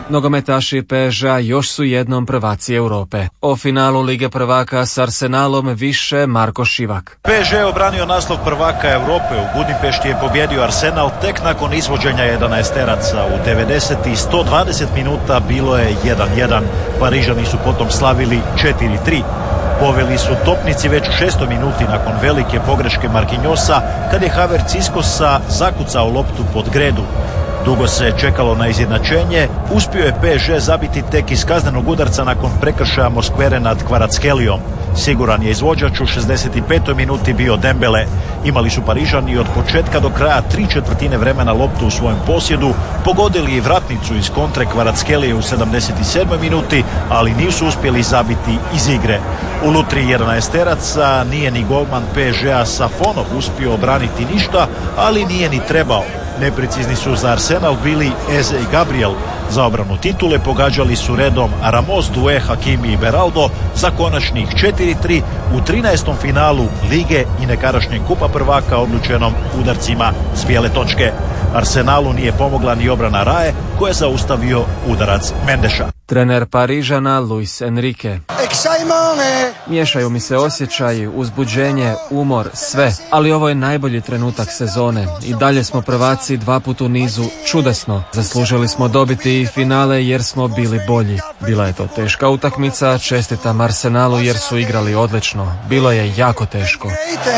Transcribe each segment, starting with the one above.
Nogometaši PSG-a još su jednom prvaci Europe. O finalu Lige prvaka s Arsenalom više Marko Šivak. PSG je obranio naslov prvaka Europe. U Budimpešti je pobjedio Arsenal tek nakon izvođenja 11-teraca. U 90 i 120 minuta bilo je 1-1. Parižani su potom slavili 4-3. Poveli su topnici već u 6. minuti nakon velike pogreške Marquinhosa kad je Havertz iskosa zakucao loptu pod gredu. Dugo se čekalo na izjednačenje, uspio je PSG zabiti tek iz kaznenog udarca nakon prekršaja Moskvere nad Kvaratskhelijom. Siguran je izvođač u 65. minuti bio Dembele. Imali su Parižani od početka do kraja 3/4 vremena loptu u svojem posjedu, pogodili i vratnicu iz kontre Kvaratskhelije u 77. minuti, ali nisu uspjeli zabiti iz igre. U lutri 11-teraca nije ni golman PSG-a Safonov uspio obraniti ništa, ali nije ni trebao. Neprecizni su za Arsenal bili Eze i Gabriel. Za obranu titule pogađali su redom Ramos, Doué, Hakimi i Beraldo za konačnih 4-3 u 13. finalu Lige i nekadašnjeg kupa prvaka odlučenom udarcima s bijele točke. Arsenalu nije pomogla ni obrana Rae koja je zaustavio udarac Mendeša. Trener Parižana Luis Enrique. Miješaju mi se osjećaji, uzbuđenje, umor, sve, ali ovo je najbolji trenutak sezone. I dalje smo prvaci 2 puta u nizu, čudesno. Zaslužili smo dobiti i finale jer smo bili bolji. Bila je to teška utakmica, čestitam Arsenalu jer su igrali odlično. Bilo je jako teško.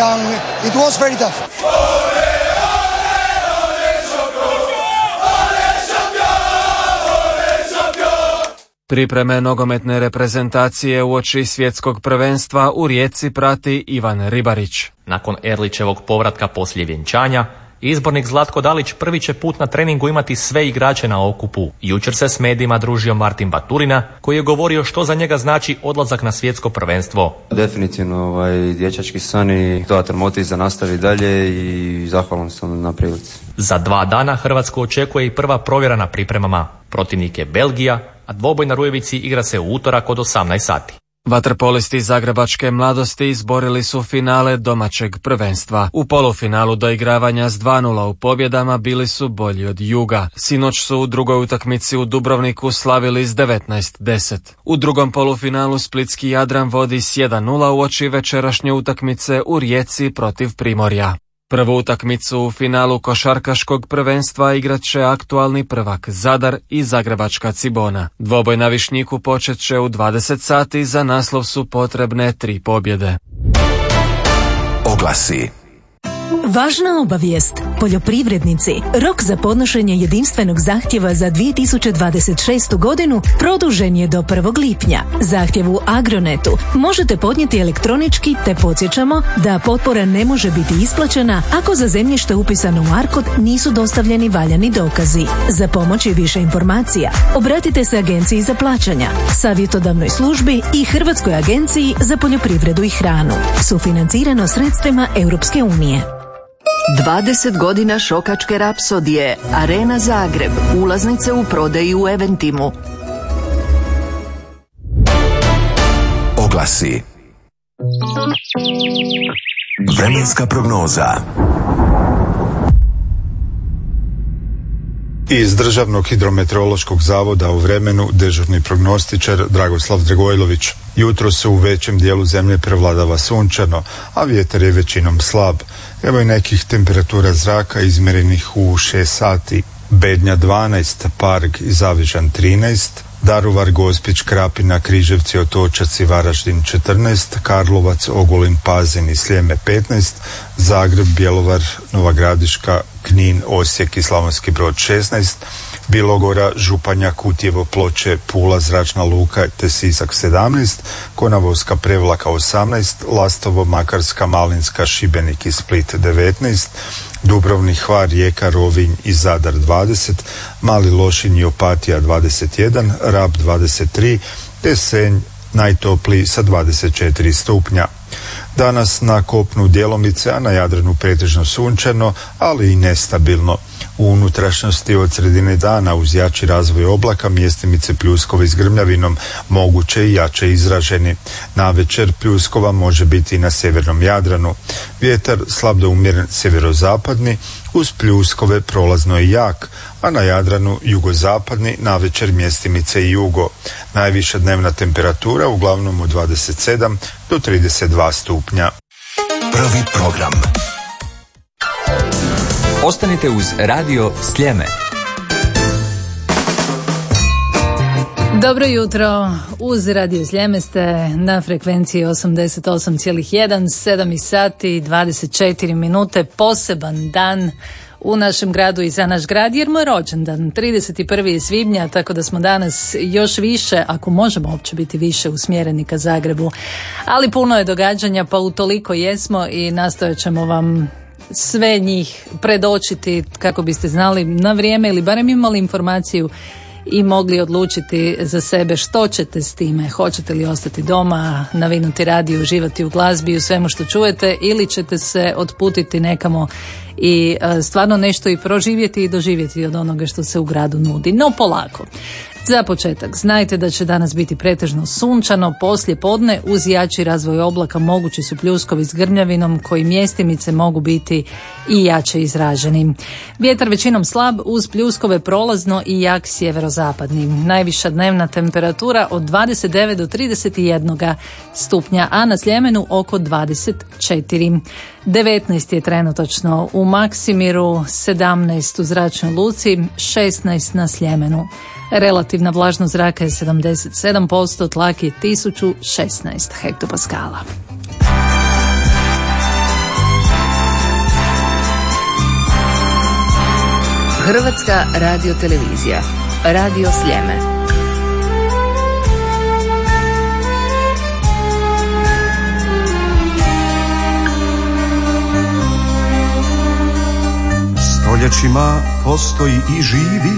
Pripreme nogometne reprezentacije uoči svjetskog prvenstva u Rijeci prati Ivan Ribarić. Nakon Erlićevog povratka poslije vjenčanja, izbornik Zlatko Dalić prvi će put na treningu imati sve igrače na okupu. Jučer se s medijima družio Martin Baturina, koji je govorio što za njega znači odlazak na svjetsko prvenstvo. Definitivno dječački san i dodatan motiv za nastavi dalje i zahvalan sam na prilici. Za 2 dana Hrvatsku očekuje i prva provjera na pripremama. Protivnik je Belgija, a dvoboj na Rujevici igra se u utorak od 18 sati. Vaterpolisti zagrebačke mladosti izborili su finale domaćeg prvenstva. U polufinalu doigravanja s 2:0 u pobjedama bili su bolji od Juga. Sinoć su u drugoj utakmici u Dubrovniku slavili s 19-10. U drugom polufinalu splitski Jadran vodi s 1:0 uoči večerašnje utakmice u Rijeci protiv Primorja. Prvu utakmicu u finalu košarkaškog prvenstva igrat će aktualni prvak Zadar i zagrebačka Cibona. Dvoboj na Višnjiku počet će u 20 sati, za naslov su potrebne 3 pobjede. Oglasi. Važna obavijest. Poljoprivrednici, rok za podnošenje jedinstvenog zahtjeva za 2026. godinu produžen je do 1. lipnja. Zahtjev u Agronetu možete podnijeti elektronički, te podsjećamo da potpora ne može biti isplaćena ako za zemljište upisano u ARKOD nisu dostavljeni valjani dokazi. Za pomoć i više informacija obratite se Agenciji za plaćanja, savjetodavnoj službi i Hrvatskoj agenciji za poljoprivredu i hranu. Sufinancirano sredstvima Europske unije. 20 godina šokačke rapsodije. Arena Zagreb. Ulaznice u prodaji u Eventimu. Oglasi. Vremenska prognoza. Iz Državnog hidrometeorološkog zavoda u vremenu dežurni prognostičar Dragoslav Dragojlović. Jutro se u većem dijelu zemlje prevladava sunčano, a vjetar je većinom slab. Evo i nekih temperatura zraka izmjerenih u 6 sati. Bednja 12, Parg i Zavižan 13, Daruvar, Gospić, Krapina, Križevci, Otočac i Varaždin 14, Karlovac, Ogulin, Pazin i Sljeme 15, Zagreb, Bjelovar, Nova Gradiška, Knin, Osijek i Slavonski Brod 16, Bilogora, Županja, Kutjevo, Ploče, Pula, Zračna luka te Sisak 17, Konavoska, Prevlaka 18, Lastovo, Makarska, Malinska, Šibenik i Split 19, Dubrovnik, Hvar, Rijeka, Rovinj i Zadar 20, Mali Lošinj i Opatija 21, Rab 23 te Senj najtopliji sa 24 stupnja. Danas na kopnu djelomice, a na Jadranu pretežno sunčano, ali i nestabilno. U unutrašnjosti od sredine dana uz jači razvoj oblaka mjestimice pljuskova s grmljavinom moguće i jače izraženi. Navečer pljuskova može biti i na sjevernom Jadranu. Vjetar slab do umjeren sjeverozapadni uz pljuskove prolazno i jak, a na Jadranu jugozapadni, navečer mjestimice i jugo. Najviša dnevna temperatura uglavnom od 27 do 32 stupnja. Prvi program. Ostanite uz Radio Sljeme. Dobro jutro, uz Radio Sljeme ste na frekvenciji 88,1, 7 sati 24 minute, poseban dan u našem gradu i za naš grad, jer moj rođendan 31. svibnja, tako da smo danas još više, ako možemo uopće biti više, usmjereni ka Zagrebu, ali puno je događanja, pa utoliko jesmo i nastojat ćemo vam sve njih predočiti kako biste znali na vrijeme ili barem imali informaciju i mogli odlučiti za sebe što ćete s time. Hoćete li ostati doma, navinuti radio, uživati u glazbi, u svemu što čujete, ili ćete se otputiti nekamo i stvarno nešto i proživjeti i doživjeti od onoga što se u gradu nudi. No polako. Za početak, znajte da će danas biti pretežno sunčano, poslije podne uz jači razvoj oblaka mogući su pljuskovi s grmljavinom koji mjestimice mogu biti i jače izraženi. Vjetar većinom slab uz pljuskove prolazno i jak sjeverozapadni. Najviša dnevna temperatura od 29 do 31 stupnja, a na Sljemenu oko 24. 19 je trenutačno u Maksimiru, 17 u Zračnoj luci, 16 na Sljemenu. Relativna vlažnost zraka je 77%, tlak je 1016 hektopaskala. Hrvatska radiotelevizija, Radio Sljeme. Stoljećima postoji i živi,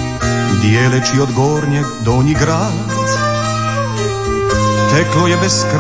dijeleći od gornjeg donji grad. Teklo je bez kraja